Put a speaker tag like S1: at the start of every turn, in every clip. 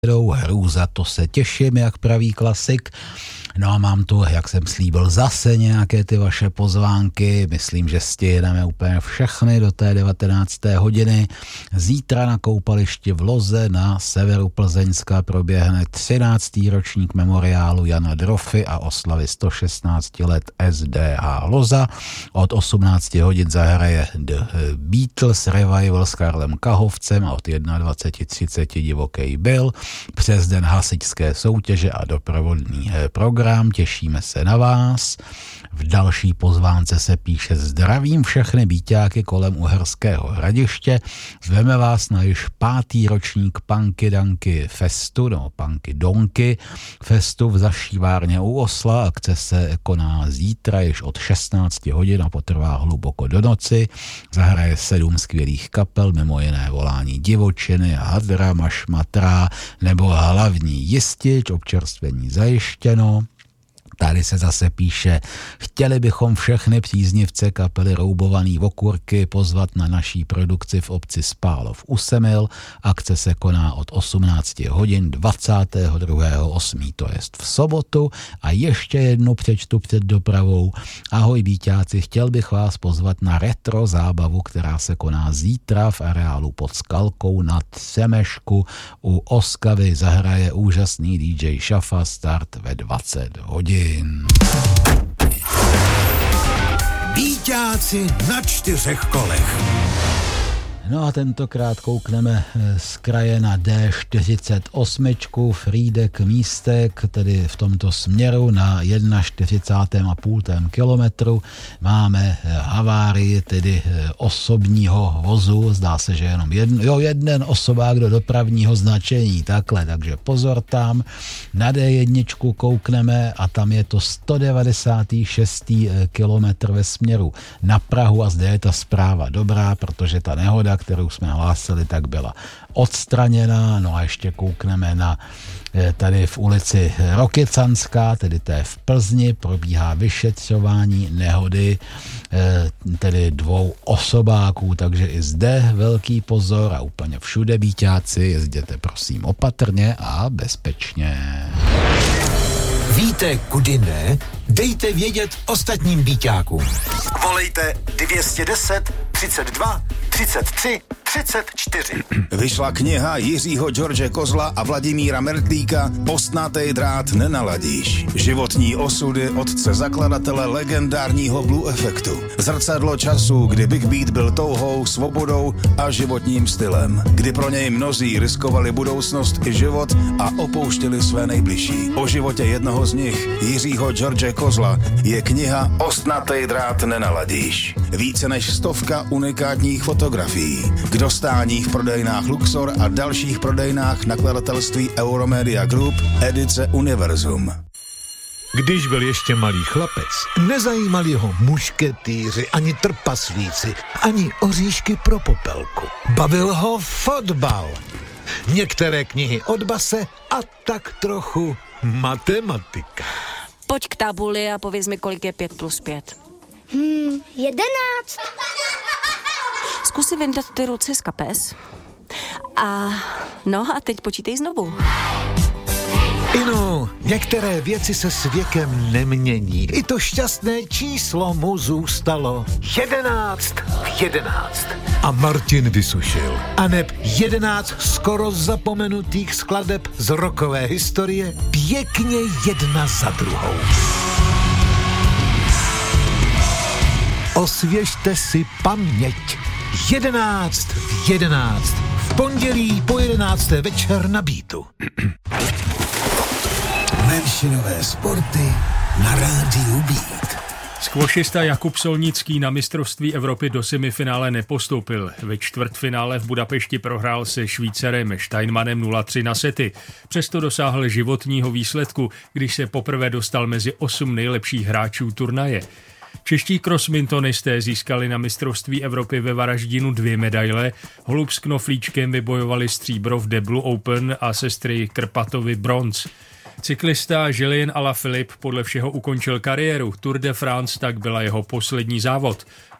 S1: Hrůza, to se těším, jak praví klasik. No a mám tu, jak jsem slíbil, zase nějaké ty vaše pozvánky. Myslím, že stihneme úplně všechny do té 19. hodiny. Zítra na koupališti v Loze na severu Plzeňska proběhne 13. ročník memoriálu Jana Drofy a oslavy 116 let SDH Loza. Od 18 hodin zahraje The Beatles Revival s Karlem Kahovcem a od 21:30 Divoký Bill. Přes den hasičské soutěže a doprovodný program. Těšíme se na vás. V další pozvánce se píše: zdravím všechny býťáky kolem Uherského Hradiště. Zveme vás na již 5. ročník Punky Danky Festu, Punky Donky Festu v Zašívárně u Osla. Akce se koná zítra již od 16 hodin a potrvá hluboko do noci. Zahraje 7 skvělých kapel, mimo jiné Volání divočiny, Hadra, Mašmatra nebo Hlavní jistič, občerstvení zajištěno. Tady se zase píše: chtěli bychom všechny příznivce kapely Roubovaný okurky pozvat na naší produkci v obci Spálov u Semil. Akce se koná od 18 hodin 22.8., to jest v sobotu. A ještě jednu přečtu před dopravou. Ahoj býťáci, chtěl bych vás pozvat na retro zábavu, která se koná zítra v areálu pod Skalkou nad Semešku. U Oskavy zahraje úžasný DJ Šafa, start ve 20 hodin.
S2: Býťáci na 4 kolech.
S1: No a tentokrát koukneme z kraje na D48, Frýdek Místek, tedy v tomto směru na 41,5 kilometru. Máme havárii, tedy osobního vozu, zdá se, že jenom jeden osobák do dopravního značení, takhle, takže pozor tam. Na D1 koukneme a tam je to 196. kilometr ve směru na Prahu a zde je ta zpráva dobrá, protože ta nehoda, kterou jsme hlásili, tak byla odstraněna. No a ještě koukneme na tady v ulici Rokycanská, tedy to je v Plzni, probíhá vyšetřování nehody, tedy 2 osobáků, takže i zde velký pozor a úplně všude býťáci, jezděte prosím opatrně a bezpečně.
S2: Víte, kudy ne? Dejte vědět ostatním býťákům. Volejte 210 32 33 34.
S3: Vyšla kniha Jiřího George Kozla a Vladimíra Mertlíka Ostnatej drát nenaladíš. Životní osudy otce zakladatele legendárního Blue Effectu. Zrcadlo času, kdy Big Beat byl touhou, svobodou a životním stylem. Kdy pro něj mnozí riskovali budoucnost i život a opouštěli své nejbližší. O životě jednoho z nich, Jiřího George Kozla, je kniha Ostnatej drát nenaladíš. Více než 100 unikátních fotografií. K dostání v prodejnách Luxor a dalších prodejnách nakladatelství Euromedia Group, edice Univerzum.
S4: Když byl ještě malý chlapec, nezajímali ho mušketýři, ani trpaslíci, ani oříšky pro popelku. Bavil ho fotbal. Některé knihy od base a tak trochu matematika.
S5: Pojď k tabuli a pověz mi, kolik je 5 plus 5.
S6: 11.
S5: Zkus si vyndat ty ruce z kapes. A teď počítej znovu.
S4: Inu, některé věci se s věkem nemění. I to šťastné číslo mu zůstalo 11. A Martin vysušil. Aneb 11 skoro zapomenutých skladeb z rockové historie pěkně jedna za druhou. Osvěžte si paměť. 11 v 11. V pondělí po 11. večer na Beatu.
S2: Menšinové sporty na rádiu Beat.
S7: Skvošista Jakub Solnický na mistrovství Evropy do semifinále nepostoupil. Ve čtvrtfinále v Budapešti prohrál se Švýcarem Steinmannem 0-3 na sety. Přesto dosáhl životního výsledku, když se poprvé dostal mezi 8 nejlepších hráčů turnaje. Čeští crossmintonisté získali na mistrovství Evropy ve Varaždinu 2 medaile. Holub s Knoflíčkem vybojovali stříbro v The Blue Open a sestry Krpatovy bronz. Cyklista Julien Alaphilippe podle všeho ukončil kariéru. Tour de France tak byla jeho poslední závod.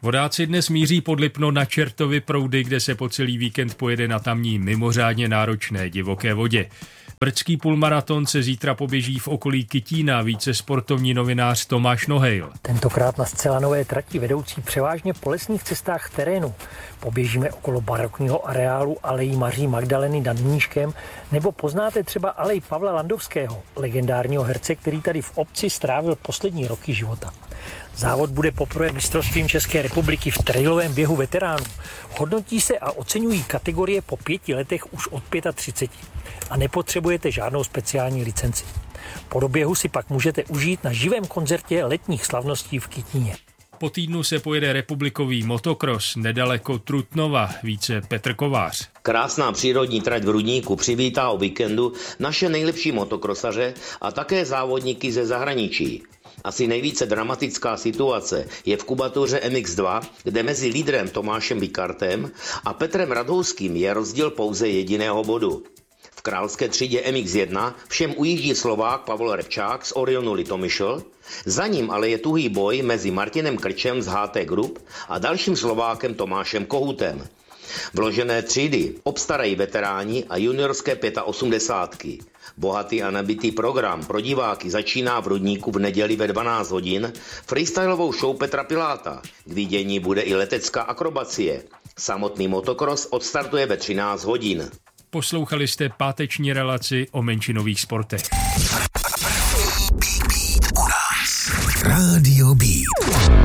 S7: Vodáci dnes míří pod Lipno na Čertovy proudy, kde se po celý víkend pojede na tamní mimořádně náročné divoké vodě. Brdský půlmaraton se zítra poběží v okolí Kytína, více sportovní novinář Tomáš Nohejl.
S8: Tentokrát na zcela nové trati vedoucí převážně po lesních cestách v terénu. Poběžíme okolo barokního areálu alejí Maří Magdaleny nad Mníškem, nebo poznáte třeba alej Pavla Landovského, legendárního herce, který tady v obci strávil poslední roky života. Závod bude poprvé mistrovstvím České republiky v trailovém běhu veteránů. Hodnotí se a oceňují kategorie po 5 letech už od 35 a nepotřebujete žádnou speciální licenci. Po doběhu si pak můžete užít na živém koncertě letních slavností v Kytíně.
S7: Po týdnu se pojede republikový motokros nedaleko Trutnova, více Petr Kovář.
S9: Krásná přírodní trať v Rudníku přivítá o víkendu naše nejlepší motokrosaře a také závodníky ze zahraničí. Asi nejvíce dramatická situace je v kubatuře MX2, kde mezi lídrem Tomášem Vikartem a Petrem Radhouským je rozdíl pouze jediného bodu. V královské třídě MX1 všem ujíždí Slovák Pavol Repčák z Orionu Litomyšl, za ním ale je tuhý boj mezi Martinem Krčem z HT Group a dalším Slovákem Tomášem Kohutem. Vložené třídy obstarají veteráni a juniorské 85. Bohatý a nabitý program pro diváky začíná v Rudníku v neděli ve 12 hodin freestylovou show Petra Piláta. K vidění bude i letecká akrobacie. Samotný motokros odstartuje ve 13 hodin.
S7: Poslouchali jste páteční relaci o menšinových sportech.
S2: Rádio Beat.